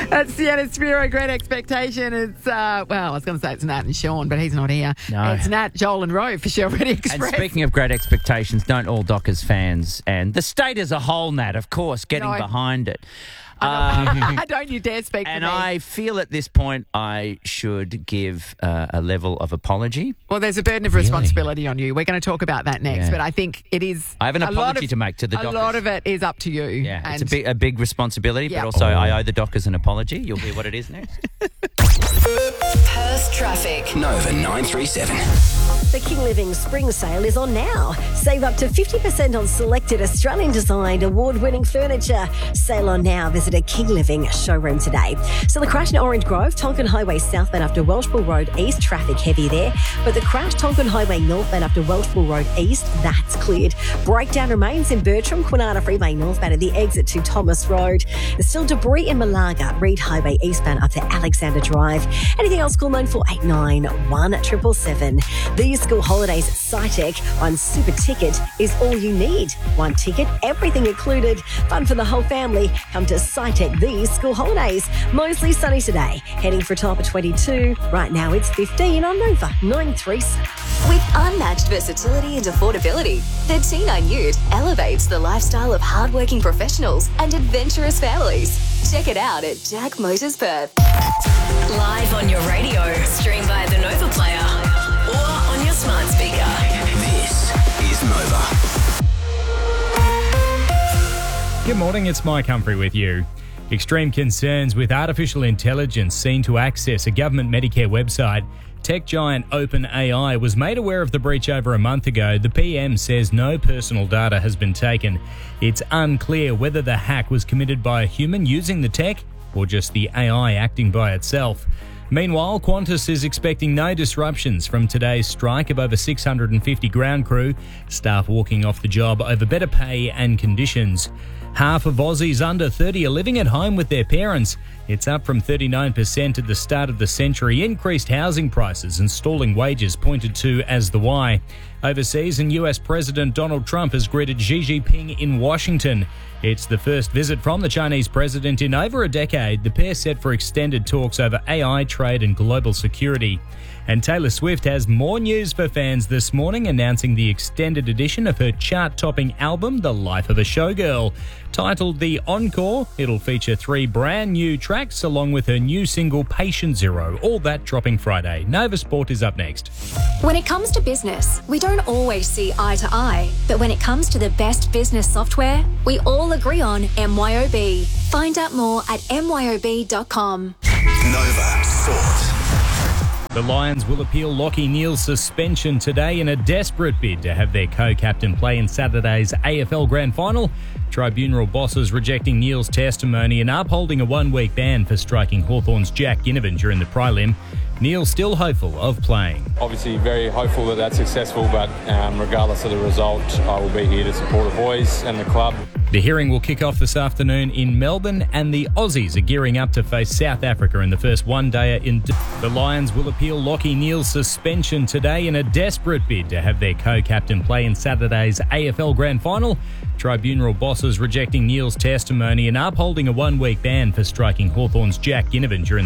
That's Sienna Spiro, Great Expectation. It's, I was going to say it's Nat and Sean, but he's not here. No. It's Nat, Joel and Ro for Shelby Express. And speaking of Great Expectations, don't all Dockers fans and the state as a whole, Nat, of course, getting behind it. Don't you dare speak And for me. I feel at this point I should give a level of apology. Well, there's a burden of responsibility on you. We're going to talk about that next, but I think it is... I have an apology to make to the Dockers. A lot of it is up to you. Yeah, it's a big responsibility, but also I owe the Dockers an apology. You'll hear what it is next. Perth traffic. Nova 937. The King Living Spring Sale is on now. Save up to 50% on selected Australian-designed award-winning furniture. Sale on now. Visit a King Living showroom today. So the crash in Orange Grove, Tonkin Highway southbound after Welshpool Road East, traffic heavy there. But the crash Tonkin Highway northbound after Welshpool Road East, that's cleared. Breakdown remains in Bertram, Kwinana Freeway northbound at the exit to Thomas Road. There's still debris in Malaga, Reed Highway eastbound up to Alexander Drive. Anything else, call 9489 1777. These school holidays at SciTech on Super Ticket is all you need. One ticket, everything included. Fun for the whole family. Come to SciTech these school holidays. Mostly sunny today. Heading for a top of 22. Right now it's 15 on Nova 937. With unmatched versatility and affordability, the T9 Ute elevates the lifestyle of hardworking professionals and adventurous families. Check it out at Jack Motors Perth. Live on your radio, stream via the Nova Player or on your smart speaker. This is Nova. Good morning, it's Mike Humphrey with you. Extreme concerns with artificial intelligence seen to access a government Medicare website. Tech giant OpenAI was made aware of the breach over a month ago. The PM says no personal data has been taken. It's unclear whether the hack was committed by a human using the tech or just the AI acting by itself. Meanwhile, Qantas is expecting no disruptions from today's strike of over 650 ground crew, staff walking off the job over better pay and conditions. Half of Aussies under 30 are living at home with their parents. It's up from 39% at the start of the century. Increased housing prices and stalling wages pointed to as the why. Overseas, and US President Donald Trump has greeted Xi Jinping in Washington. It's the first visit from the Chinese president in over a decade. The pair set for extended talks over AI, trade and global security. And Taylor Swift has more news for fans this morning, announcing the extended edition of her chart-topping album, The Life of a Showgirl. Titled The Encore, it'll feature 3 brand new tracks along with her new single, Patient Zero. All that dropping Friday. Nova Sport is up next. When it comes to business, we don't always see eye to eye. But when it comes to the best business software, we all agree on MYOB. Find out more at myob.com. Nova Sport. The Lions will appeal Lachie Neale's suspension today in a desperate bid to have their co-captain play in Saturday's AFL Grand Final. Tribunal bosses rejecting Neale's testimony and upholding a one-week ban for striking Hawthorn's Jack Ginnivan during the prelim. Neale still hopeful of playing. Obviously very hopeful that that's successful, but regardless of the result, I will be here to support the boys and the club. The hearing will kick off this afternoon in Melbourne, and the Aussies are gearing up to face South Africa in the first one-dayer in... The Lions will appeal Lachie Neale's suspension today in a desperate bid to have their co-captain play in Saturday's AFL Grand Final. Tribunal bosses rejecting Neale's testimony and upholding a one-week ban for striking Hawthorn's Jack Ginnivan during the